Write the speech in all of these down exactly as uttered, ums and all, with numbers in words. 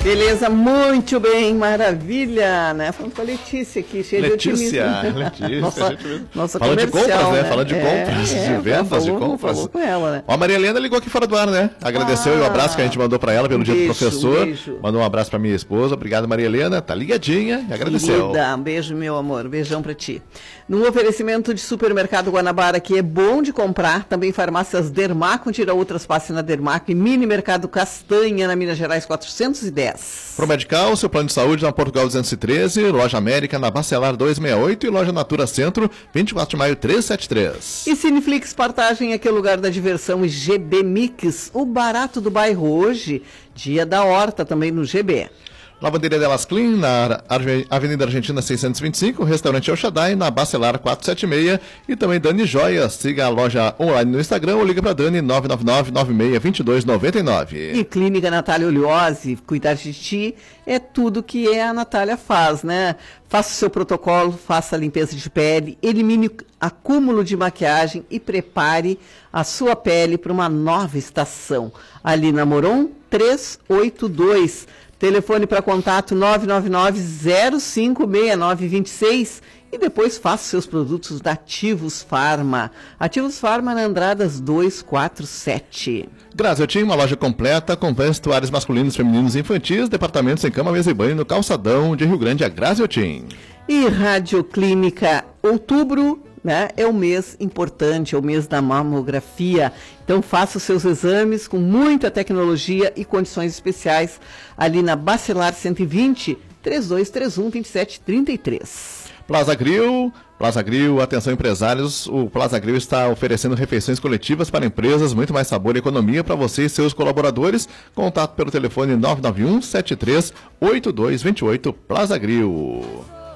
Beleza, muito bem, maravilha, né? Falando com a Letícia aqui, cheia Letícia, de otimismo. Letícia, nossa, gente... nossa Falando de compras, né? Falando de é, compras, é, de vendas, falou, de compras. Falou com ela, né? Ó, a Maria Helena ligou aqui fora do ar, né? Agradeceu ah, e o abraço que a gente mandou pra ela pelo um dia beijo, do professor. Um beijo. Mandou um abraço pra minha esposa. Obrigado, Maria Helena. Tá ligadinha e agradeceu. Querida, um beijo, meu amor. Beijão pra ti. No oferecimento de Supermercado Guanabara, que é bom de comprar, também farmácias Dermaco, tira outras, passe na Dermaco, e Mini Mercado Castanha, na Minas Gerais quatrocentos e dez. Promedical, seu plano de saúde na Portugal duzentos e treze, Loja América na Bacelar duzentos e sessenta e oito e Loja Natura Centro, vinte e quatro de maio trezentos e setenta e três. E Cineflix Partagem, aqui é o lugar da diversão, e G B Mix, o barato do bairro hoje, dia da horta também no G B. Lavanderia Delas Clean, na Avenida Argentina seiscentos e vinte e cinco, Restaurante El Shaddai, na Bacelar quatrocentos e setenta e seis, e também Dani Joias. Siga a loja online no Instagram ou liga para Dani nove nove nove, nove seis dois dois, nove dois nove. E Clínica Natália Oleose, cuidar de ti é tudo que a Natália faz, né? Faça o seu protocolo, faça a limpeza de pele, elimine acúmulo de maquiagem e prepare a sua pele para uma nova estação. Ali na Moron trezentos e oitenta e dois. Telefone para contato nove nove nove, zero cinco seis nove dois seis e depois faça seus produtos da Ativos Farma. Ativos Farma na Andradas duzentos e quarenta e sete. Graziotin, uma loja completa com vestuários masculinos, femininos e infantis, departamentos em cama, mesa e banho no calçadão de Rio Grande, a Graziotin. E Radioclínica, outubro, né, é o mês importante, é o mês da mamografia. Então faça os seus exames com muita tecnologia e condições especiais ali na Bacelar cento e vinte, trinta e dois trinta e um, vinte e sete trinta e três. Plaza Grill, Plaza Grill, atenção empresários, o Plaza Grill está oferecendo refeições coletivas para empresas, muito mais sabor e economia para você e seus colaboradores. Contato pelo telefone nove nove um, sete três oito dois dois oito, Plaza Grill.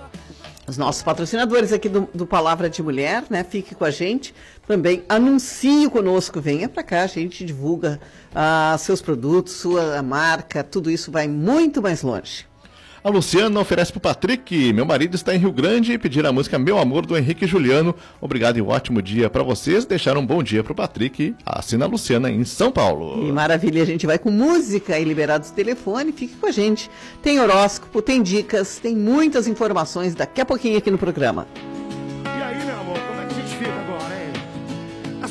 Os nossos patrocinadores aqui do, do Palavra de Mulher, né? Fique com a gente. Também anuncie conosco, venha para cá, a gente divulga ah, seus produtos, sua marca, tudo isso vai muito mais longe. A Luciana oferece para o Patrick, meu marido está em Rio Grande, e pedir a música Meu Amor do Henrique e Juliano. Obrigado e um ótimo dia para vocês. Deixar um bom dia para o Patrick. Assina a Luciana em São Paulo. E maravilha, a gente vai com música e liberados o telefone. Fique com a gente. Tem horóscopo, tem dicas, tem muitas informações daqui a pouquinho aqui no programa.